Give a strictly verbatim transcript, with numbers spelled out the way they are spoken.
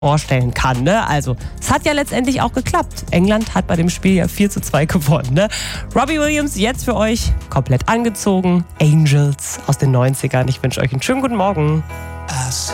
vorstellen kann. Ne? Also, es hat ja letztendlich auch geklappt. England hat bei dem Spiel ja vier zu zwei gewonnen. Ne? Robbie Williams jetzt für euch komplett angezogen. Angels aus den neunzigern. Ich wünsche euch einen schönen guten Morgen.